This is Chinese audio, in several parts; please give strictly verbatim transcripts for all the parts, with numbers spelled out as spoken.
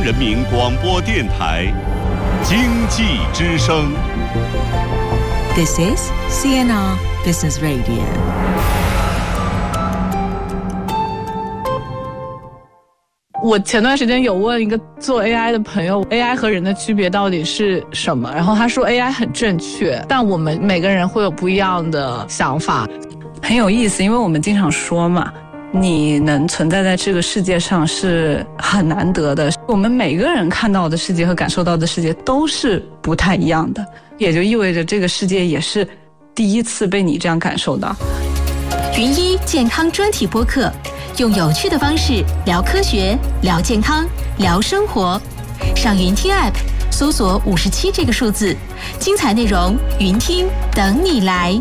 人民广播电台经济之声。 This is C N R Business Radio。 我前段时间有问一个做 A I 的朋友 ，A I 和人的区别到底是什么？然后他说 A I 很正确，但我们每个人会有不一样的想法。 很有意思，因为我们经常说嘛，你能存在在这个世界上是很难得的。我们每个人看到的世界和感受到的世界都是不太一样的，也就意味着这个世界也是第一次被你这样感受到。 云一健康专题播客，用有趣的方式聊科学、聊健康、聊生活。上云听 App 搜索五十七这个数字，精彩内容云听等你来。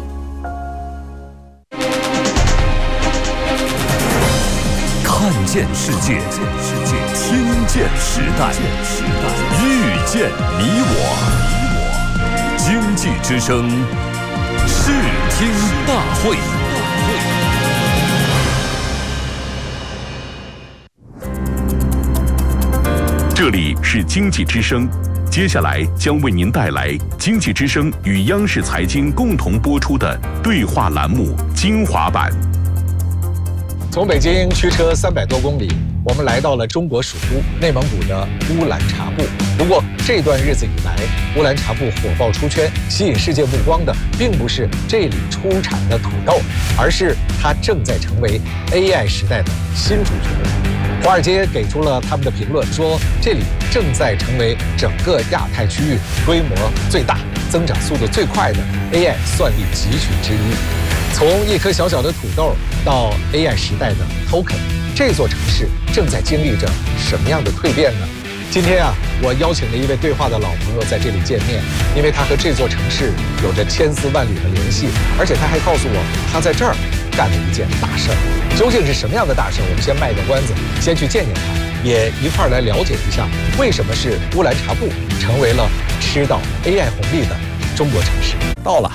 看见世界，听见时代，遇见你我。经济之声，视听大会。 这里是经济之声，接下来将为您带来经济之声与央视财经共同播出的对话栏目精华版。 从北京驱车三百多公里，我们来到了中国首都内蒙古的乌兰察布。不过这段日子以来，乌兰察布火爆出圈，吸引世界目光的并不是这里出产的土豆，而是它正在成为 A I 时代的新主角。华尔街给出了他们的评论，说这里正在成为整个亚太区域规模最大、增长速度最快的 A I 算力集群之一。从一颗小小的土豆到 A I 时代的 token， 这座城市正在经历着什么样的蜕变呢？今天啊，我邀请了一位对话的老朋友在这里见面，因为他和这座城市有着千丝万缕的联系，而且他还告诉我他在这儿干了一件大事儿。究竟是什么样的大事儿？我们先卖个关子，先去见见他，也一块儿来了解一下为什么是乌兰察布成为了吃到 A I 红利的中国城市。到了。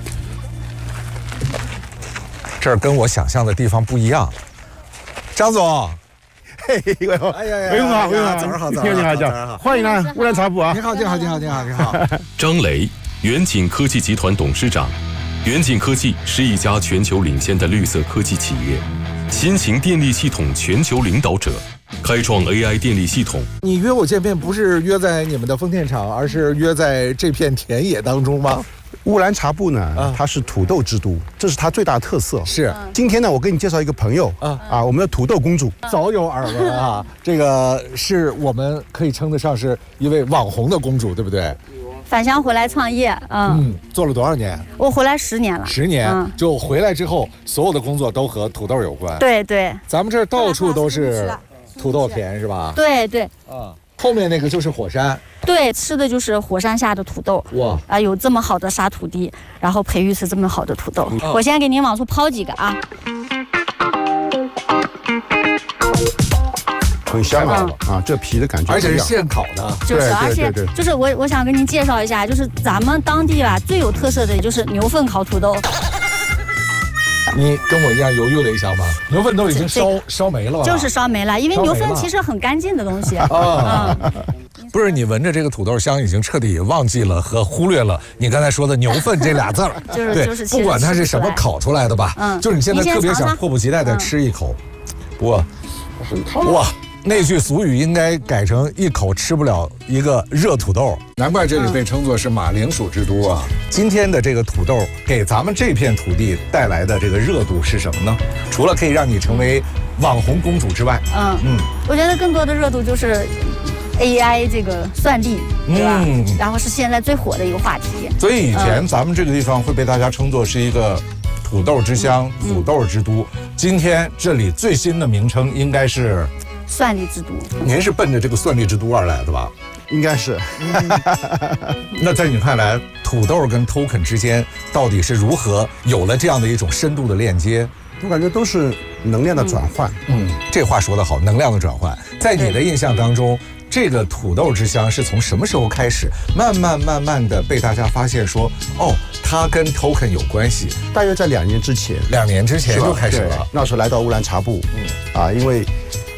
这儿跟我想象的地方不一样，张总， 嘿，魏总，哎呀呀，魏总好，魏总好，早上好，早上好，早上好，欢迎啊，乌兰察布啊， 你好，你好，你好，你好，你好。 张雷，远景科技集团董事长。远景科技是一家全球领先的绿色科技企业，新型电力系统全球领导者，开创 A I 电力系统。 你约我见面不是约在你们的丰田厂，而是约在这片田野当中吗？ 乌兰察布呢，啊、它是土豆之都，这是它最大的特色。 是， 今天呢，我给你介绍一个朋友啊啊，我们的土豆公主， 早有耳闻啊，这个是我们可以称得上是一位网红的公主，对不对？ 返乡回来创业，嗯, 嗯，做了多少年？ 我回来十年了。 十年，嗯、就回来之后，所有的工作都和土豆有关。 对对， 咱们这儿到处都是土豆田，是吧？ 对对， 啊，后面那个就是火山。 对，吃的就是火山下的土豆。哇啊，有这么好的沙土地，然后培育出这么好的土豆。哦、我先给您往出抛几个啊。 很香啊、嗯、啊，这皮的感觉， 而且是现烤的， 就是，而且就是我我想跟您介绍一下，就是咱们当地啊最有特色的就是牛粪烤土豆。 你跟我一样犹豫了一下吗？牛粪都已经烧烧没了， 就是烧没了，因为牛粪其实很干净的东西啊。不是，你闻着这个土豆香，已经彻底忘记了和忽略了你刚才说的牛粪这俩字儿。 就是就是， 不管它是什么烤出来的吧，嗯，就是你现在特别想迫不及待的吃一口。哇，哇。那句俗语应该改成一口吃不了一个热土豆，难怪这里被称作是马铃薯之都啊。今天的这个土豆给咱们这片土地带来的这个热度是什么呢？除了可以让你成为网红公主之外， 嗯嗯，我觉得更多的热度就是 A I 这个算力，对吧？嗯，然后是现在最火的一个话题。 所以以前咱们这个地方会被大家称作是一个土豆之乡、嗯、土豆之都。今天这里最新的名称应该是算力之都。 您是奔着这个算力之都而来的吧？ 应该是。 那在你看来，土豆跟 token 之间到底是如何有了这样的一种深度的链接？ 我感觉都是能量的转换。 嗯，这话说得好，能量的转换。在你的印象当中，这个土豆之乡是从什么时候开始，慢慢慢慢的被大家发现说，哦，它跟 token 有关系？ 大约在两年之前。 两年之前就开始了。 那时候来到乌兰察布，嗯，啊，因为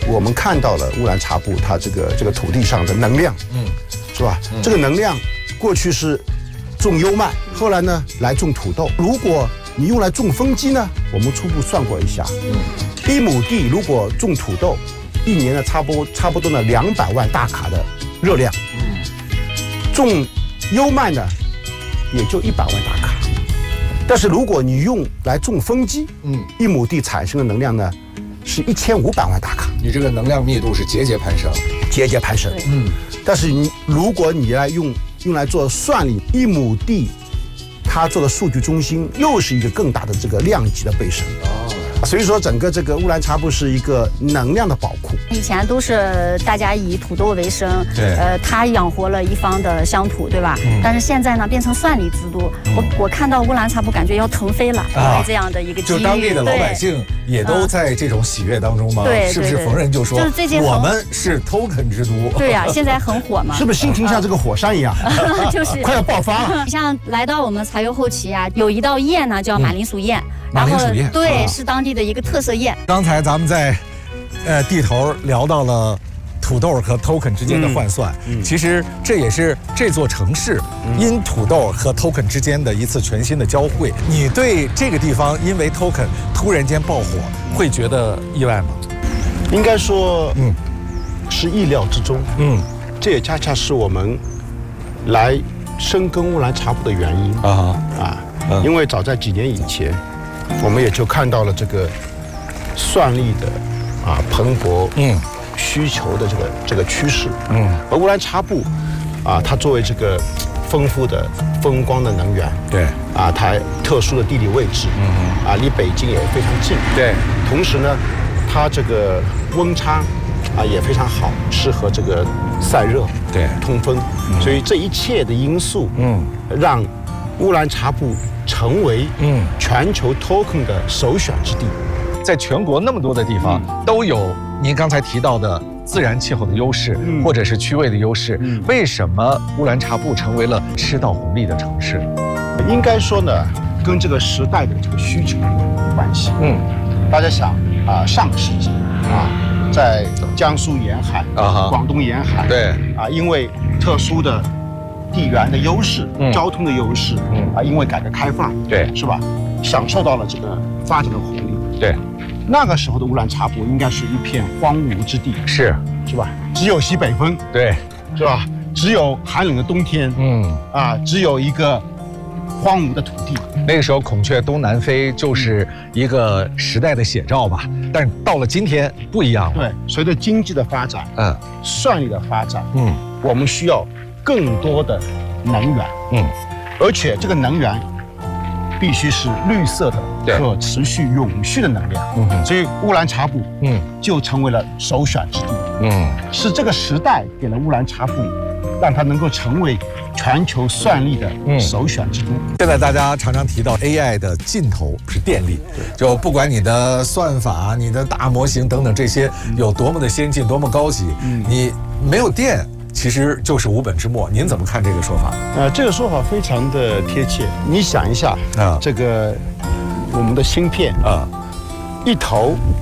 我们看到了乌兰察布它这个这个土地上的能量，嗯，是吧？嗯、这个能量过去是种优麦，后来呢来种土豆。如果你用来种风机呢，我们初步算过一下，嗯，一亩地如果种土豆，一年呢差不多差不多呢两百万大卡的热量，嗯，种优麦呢也就一百万大卡。但是如果你用来种风机，嗯，一亩地产生的能量呢是一千五百万大卡。 你这个能量密度是节节攀升， 节节攀升。嗯，但是你如果你来用用来做算力，一亩地它做的数据中心又是一个更大的这个量级的倍升。哦，所以说整个这个乌兰察布是一个能量的宝库。 以前都是大家以土豆为生， 对， 呃，它养活了一方的乡土，对吧？嗯、但是现在呢，变成算力之都，嗯、我我看到乌兰察布感觉要腾飞了，因为这样的一个机遇， 就当地的老百姓也都在这种喜悦当中吗？ 对， 是不是逢人就说， 就是最近我们是 token 之都？ 对呀、啊，现在很火嘛， 是不是心情像这个火山一样， 就是快要爆发了？ 像来到我们柴油后旗啊，有一道宴呢，叫马铃薯宴。嗯马铃薯宴， 对，啊、是当地的一个特色宴。 刚才咱们在，呃，地头聊到了土豆和 token 之间的换算，嗯嗯、其实这也是这座城市因土豆和 token 之间的一次全新的交汇。你对这个地方因为 token 突然间爆火，会觉得意外吗？ 应该说，嗯，是意料之中。嗯，这也恰恰是我们来深耕乌兰察布的原因啊啊，嗯、因为早在几年以前。我们也就看到了这个算力的啊蓬勃嗯需求的这个这个趋势嗯，而乌兰察布啊，它作为这个丰富的风光的能源， 对啊，它特殊的地理位置，嗯啊，离北京也非常近， 对， 同时呢，它这个温差啊也非常好，适合这个散热， 对， 通风，嗯、所以这一切的因素，嗯，让乌兰察布成为嗯全球 token 的首选之地。 在全国那么多的地方，嗯、都有您刚才提到的自然气候的优势，嗯、或者是区位的优势。嗯、为什么乌兰察布成为了吃到红利的城市？ 应该说呢，跟这个时代的这个需求有关系。嗯，大家想啊，上个世纪啊，在江苏沿海、啊、广东沿海， 对啊，因为特殊的地缘的优势、嗯、交通的优势，嗯啊，因为改革开放， 对， 是吧？享受到了这个发展的红利。 对， 那个时候的乌兰察布应该是一片荒芜之地， 是是吧？只有西北风， 对， 是吧？只有寒冷的冬天，嗯啊，只有一个荒芜的土地。 那个时候孔雀东南飞就是一个时代的写照吧。但是到了今天不一样了。 对，随着经济的发展，嗯，算力的发展，嗯，我们需要更多的能源，嗯，而且这个能源必须是绿色的、可持续、永续的能量。嗯，所以乌兰察布，嗯，就成为了首选之地。嗯，是这个时代给了乌兰察布，让它能够成为全球算力的首选之都。 嗯、现在大家常常提到 A I 的尽头是电力，就不管你的算法、你的大模型等等这些有多么的先进、多么高级，嗯、你没有电，其实就是无本之末。您怎么看这个说法？ 呃，这个说法非常的贴切。你想一下啊，这个我们的芯片啊，一头